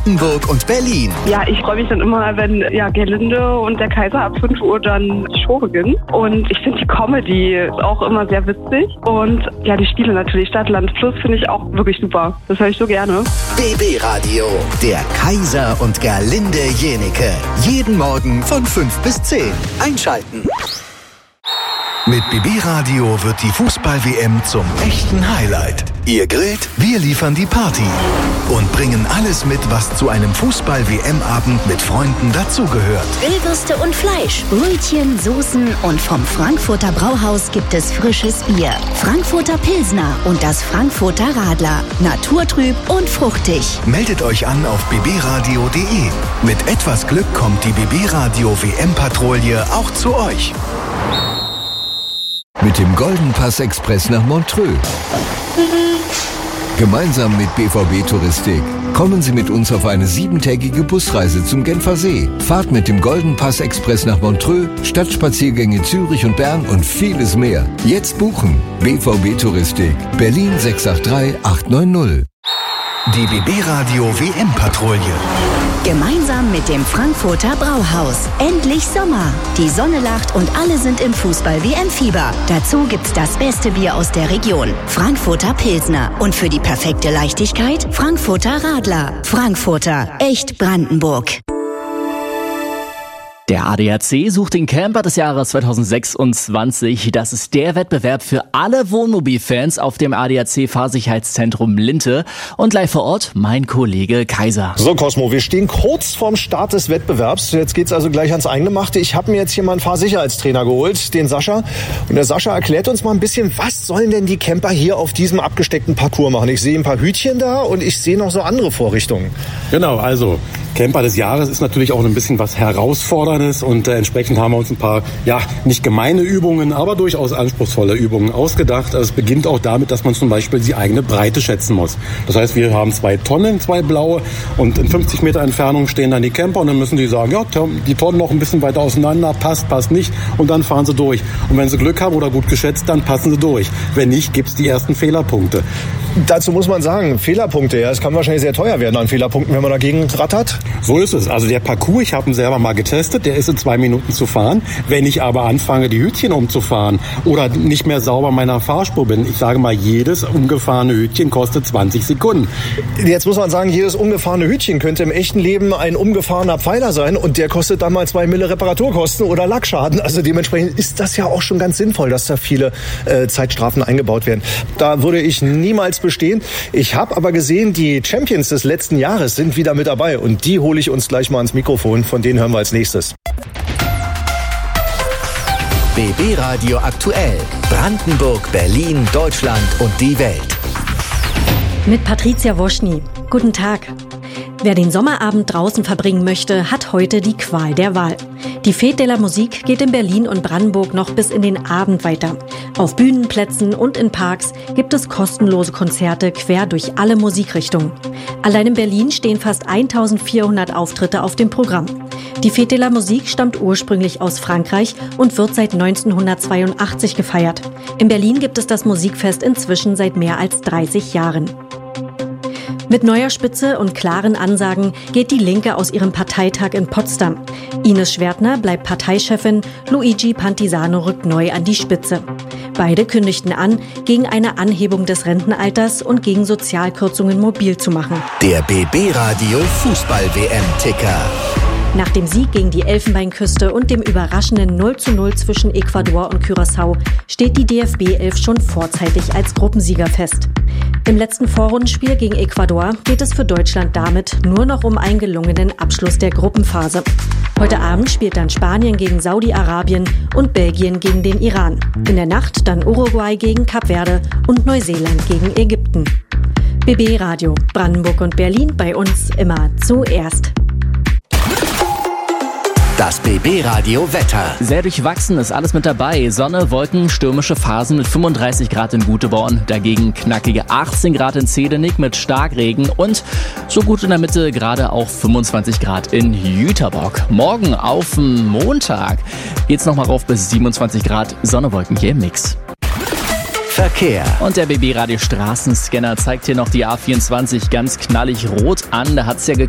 Brandenburg und Berlin. Ja, ich freue mich dann immer, wenn Gerlinde und der Kaiser ab 5 Uhr dann die Show beginnen. Und ich finde die Comedy auch immer sehr witzig. Und ja, die Spiele natürlich, Stadt, Land, Fluss, finde ich auch wirklich super. Das höre ich so gerne. BB Radio, der Kaiser und Gerlinde Jenike. Jeden Morgen von 5 bis 10. Einschalten. Mit BB Radio wird die Fußball-WM zum echten Highlight. Ihr grillt, wir liefern die Party und bringen alles mit, was zu einem Fußball-WM-Abend mit Freunden dazugehört. Grillwürste und Fleisch, Brötchen, Soßen und vom Frankfurter Brauhaus gibt es frisches Bier. Frankfurter Pilsner und das Frankfurter Radler. Naturtrüb und fruchtig. Meldet euch an auf bbradio.de. Mit etwas Glück kommt die BB Radio WM-Patrouille auch zu euch. Mit dem Golden Pass Express nach Montreux. Gemeinsam mit BVB Touristik kommen Sie mit uns auf eine 7-tägige Busreise zum Genfersee. Fahrt mit dem Golden Pass Express nach Montreux, Stadtspaziergänge Zürich und Bern und vieles mehr. Jetzt buchen. BVB Touristik. Berlin 683 890. Die BB Radio WM-Patrouille. Gemeinsam mit dem Frankfurter Brauhaus. Endlich Sommer. Die Sonne lacht und alle sind im Fußball-WM-Fieber. Dazu gibt's das beste Bier aus der Region. Frankfurter Pilsner. Und für die perfekte Leichtigkeit Frankfurter Radler. Frankfurter. Echt Brandenburg. Der ADAC sucht den Camper des Jahres 2026. Das ist der Wettbewerb für alle Wohnmobilfans auf dem ADAC Fahrsicherheitszentrum Linte. Und live vor Ort mein Kollege Kaiser. So Cosmo, wir stehen kurz vorm Start des Wettbewerbs. Jetzt geht's also gleich ans Eingemachte. Ich habe mir jetzt hier mal einen Fahrsicherheitstrainer geholt, den Sascha. Und der Sascha erklärt uns mal ein bisschen, was sollen denn die Camper hier auf diesem abgesteckten Parcours machen? Ich sehe ein paar Hütchen da und ich sehe noch so andere Vorrichtungen. Genau, also Camper des Jahres ist natürlich auch ein bisschen was Herausforderndes und entsprechend haben wir uns ein paar, nicht gemeine Übungen, aber durchaus anspruchsvolle Übungen ausgedacht. Also es beginnt auch damit, dass man zum Beispiel die eigene Breite schätzen muss. Das heißt, wir haben 2 Tonnen, 2 blaue und in 50 Meter Entfernung stehen dann die Camper und dann müssen die sagen, die Tonnen noch ein bisschen weiter auseinander, passt nicht und dann fahren sie durch. Und wenn sie Glück haben oder gut geschätzt, dann passen sie durch. Wenn nicht, gibt's die ersten Fehlerpunkte. Dazu muss man sagen, Fehlerpunkte, es kann wahrscheinlich sehr teuer werden an Fehlerpunkten, wenn man dagegen rattert. So ist es. Also der Parcours, ich habe ihn selber mal getestet, der ist in 2 Minuten zu fahren. Wenn ich aber anfange, die Hütchen umzufahren oder nicht mehr sauber meiner Fahrspur bin, ich sage mal, jedes umgefahrene Hütchen kostet 20 Sekunden. Jetzt muss man sagen, jedes umgefahrene Hütchen könnte im echten Leben ein umgefahrener Pfeiler sein und der kostet dann mal 2 Mille Reparaturkosten oder Lackschaden. Also dementsprechend ist das ja auch schon ganz sinnvoll, dass da viele Zeitstrafen eingebaut werden. Da würde ich niemals bestehen. Ich habe aber gesehen, die Champions des letzten Jahres sind wieder mit dabei und die hole ich uns gleich mal ans Mikrofon. Von denen hören wir als nächstes. BB Radio aktuell. Brandenburg, Berlin, Deutschland und die Welt. Mit Patricia Woschny. Guten Tag. Wer den Sommerabend draußen verbringen möchte, hat heute die Qual der Wahl. Die Fête de la Musique geht in Berlin und Brandenburg noch bis in den Abend weiter. Auf Bühnenplätzen und in Parks gibt es kostenlose Konzerte quer durch alle Musikrichtungen. Allein in Berlin stehen fast 1400 Auftritte auf dem Programm. Die Fête de la Musique stammt ursprünglich aus Frankreich und wird seit 1982 gefeiert. In Berlin gibt es das Musikfest inzwischen seit mehr als 30 Jahren. Mit neuer Spitze und klaren Ansagen geht die Linke aus ihrem Parteitag in Potsdam. Ines Schwertner bleibt Parteichefin, Luigi Pantisano rückt neu an die Spitze. Beide kündigten an, gegen eine Anhebung des Rentenalters und gegen Sozialkürzungen mobil zu machen. Der BB Radio Fußball-WM-Ticker. Nach dem Sieg gegen die Elfenbeinküste und dem überraschenden 0:0 zwischen Ecuador und Curaçao steht die DFB-11 schon vorzeitig als Gruppensieger fest. Im letzten Vorrundenspiel gegen Ecuador geht es für Deutschland damit nur noch um einen gelungenen Abschluss der Gruppenphase. Heute Abend spielt dann Spanien gegen Saudi-Arabien und Belgien gegen den Iran. In der Nacht dann Uruguay gegen Kap Verde und Neuseeland gegen Ägypten. BB Radio, Brandenburg und Berlin, bei uns immer zuerst. Das BB Radio Wetter. Sehr durchwachsen ist alles mit dabei. Sonne, Wolken, stürmische Phasen mit 35 Grad in Güteborn. Dagegen knackige 18 Grad in Zedenik mit Starkregen und so gut in der Mitte gerade auch 25 Grad in Jüterbock. Morgen auf den Montag geht's nochmal rauf bis 27 Grad. Sonne, Wolken hier im Mix. Verkehr. Und der BB Radio Straßenscanner zeigt hier noch die A24 ganz knallig rot an. Da hat's ja